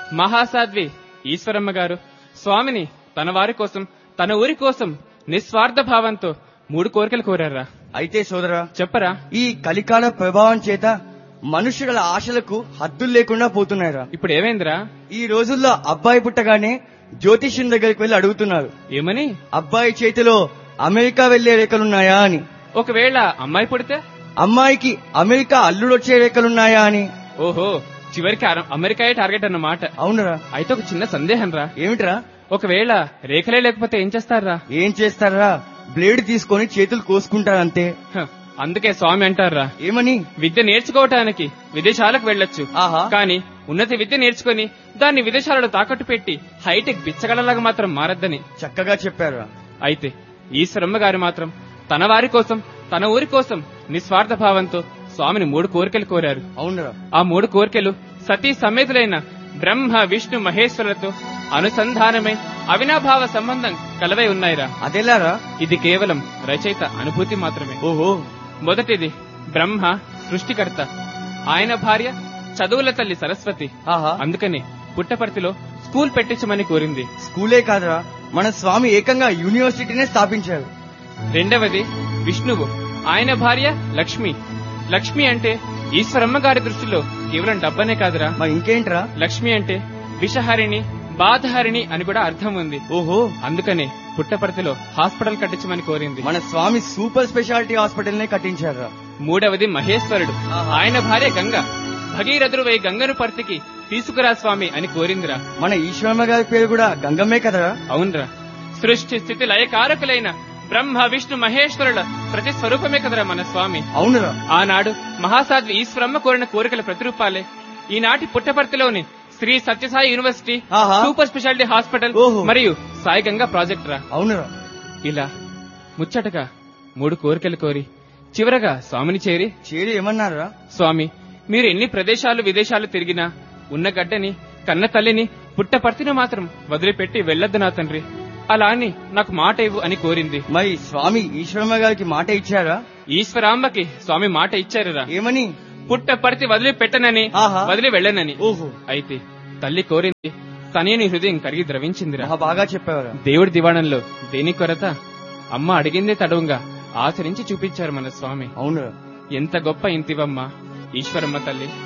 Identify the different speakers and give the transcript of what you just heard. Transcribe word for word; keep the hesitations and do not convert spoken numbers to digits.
Speaker 1: మహాసాధ్వి ఈశ్వరమ్మ గారు స్వామిని తన వారి కోసం తన ఊరి కోసం నిస్వార్థ భావంతో మూడు కోరికలు కోరారా.
Speaker 2: అయితే సోదరా
Speaker 1: చెప్పరా.
Speaker 2: ఈ కలికాల ప్రభావం చేత మనుషుల ఆశలకు హద్దులు లేకుండా పోతున్నాయిరా.
Speaker 1: ఇప్పుడు ఏమైందిరా?
Speaker 2: ఈ రోజుల్లో అబ్బాయి పుట్టగానే జ్యోతిష్యం దగ్గరికి వెళ్లి అడుగుతున్నారు.
Speaker 1: ఏమని?
Speaker 2: అబ్బాయి చేతిలో అమెరికా వెళ్లే రేఖలున్నాయా అని.
Speaker 1: ఒకవేళ అమ్మాయి పుడితే
Speaker 2: అమ్మాయికి అమెరికా అల్లుడొచ్చే రేఖలున్నాయా అని.
Speaker 1: ఓహో, చివరికి అమెరికాయే టార్గెట్ అన్నమాట.
Speaker 2: అవునరా.
Speaker 1: అయితే ఒక చిన్న సందేహం రా.
Speaker 2: ఏమిట్రా?
Speaker 1: ఒకవేళ రేఖలే లేకపోతే ఏం చేస్తారా?
Speaker 2: ఏం చేస్తారా, బ్లేడ్ తీసుకొని చేతులు కోసుకుంటారంతే.
Speaker 1: అందుకే స్వామి అంటారా
Speaker 2: ఏమని?
Speaker 1: విద్య నేర్చుకోవటానికి విదేశాలకు వెళ్లొచ్చు, కానీ ఉన్నత విద్య నేర్చుకుని దాన్ని విదేశాలలో తాకట్టు పెట్టి హైటెక్ బిచ్చగలలాగా మాత్రం మారద్దని.
Speaker 2: చక్కగా చెప్పారు.
Speaker 1: అయితే ఈశ్వరమ్మ గారు మాత్రం తన వారి కోసం తన ఊరి కోసం నిస్వార్థ భావంతో స్వామిని మూడు కోరికలు కోరారు.
Speaker 2: అవునరా.
Speaker 1: ఆ మూడు కోరికలు సతీ సమేతులైన బ్రహ్మ విష్ణు మహేశ్వరులతో అనుసంధానమై అవినాభావ సంబంధం కలవై ఉన్నాయిరా.
Speaker 2: అదెలారా?
Speaker 1: ఇది కేవలం రచయిత అనుభూతి మాత్రమే.
Speaker 2: ఓహో.
Speaker 1: మొదటిది బ్రహ్మ సృష్టికర్త, ఆయన భార్య చదువుల తల్లి సరస్వతి. అందుకని పుట్టపర్తిలో స్కూల్ పెట్టించమని కోరింది.
Speaker 2: స్కూలే కాదురా, మన స్వామి ఏకంగా యూనివర్సిటీనే స్థాపించారు.
Speaker 1: రెండవది విష్ణువు, ఆయన భార్య లక్ష్మి. లక్ష్మి అంటే ఈశ్వరమ్మ గారి దృష్టిలో కేవలం డబ్బనే కాదురా.
Speaker 2: మరి ఇంకేంట్రా?
Speaker 1: లక్ష్మి అంటే విషహరిణి బాధహరిణి అని కూడా అర్థం ఉంది.
Speaker 2: ఓహో.
Speaker 1: అందుకనే పుట్టపర్తిలో హాస్పిటల్ కట్టించమని కోరింది.
Speaker 2: మన స్వామి సూపర్ స్పెషాలిటీ హాస్పిటల్ నే కట్టించారు.
Speaker 1: మూడవది మహేశ్వరుడు, ఆయన భార్య గంగ. భగీరథుడువై గంగను పర్తికి తీసుకురా స్వామి అని కోరిందిరా.
Speaker 2: మన ఈశ్వరమ్మ గారి పేరు కూడా గంగమ్మే కదరా?
Speaker 1: అవునరా. సృష్టి స్థితి లయకారకులైన బ్రహ్మ విష్ణు మహేశ్వరుల ప్రతి స్వరూపమే కదరా మన స్వామి.
Speaker 2: అవునరా.
Speaker 1: ఆనాడు మహాసాధ్వి ఈశ్వరమ్మ కోరిన కోరికల ప్రతిరూపాలే ఈనాటి పుట్టపర్తిలోని Shri Sathya Sai university, super speciality hospital మరియు సాయి గంగా ప్రాజెక్ట్ రా.
Speaker 2: అవునరా.
Speaker 1: ఇలా ముచ్చటగా మూడు కోరికలు కోరి చివరగా స్వామిని చేరి
Speaker 2: చేరి ఏమన్నారా?
Speaker 1: స్వామి, మీరు ఎన్ని ప్రదేశాలు విదేశాలు తిరిగినా ఉన్న గడ్డని కన్న తల్లిని పుట్టపర్తిని మాత్రం వదిలిపెట్టి వెళ్లొద్దు నా తండ్రి, అలా అని నాకు మాట ఇవ్వు అని కోరింది.
Speaker 2: మరి స్వామి ఈశ్వరమ్మ గారికి మాట ఇచ్చారా?
Speaker 1: ఈశ్వరాంబకి స్వామి మాట ఇచ్చారురా.
Speaker 2: ఏమని?
Speaker 1: పుట్టపర్తి వదిలి పెట్టనని, వదిలి వెళ్ళనని.
Speaker 2: ఓహో.
Speaker 1: అయితే తల్లి కోరింది, తనని హృదయం కరిగి ద్రవించిందిరా.
Speaker 2: బాగా చెప్పారు.
Speaker 1: దేవుడి దివాణంలో దేని కొరత, అమ్మ అడిగిందే తడవుగా ఆచరించి చూపించారు మన స్వామి.
Speaker 2: అవును.
Speaker 1: ఎంత గొప్ప ఇంతివమ్మ ఈశ్వరమ్మ తల్లి.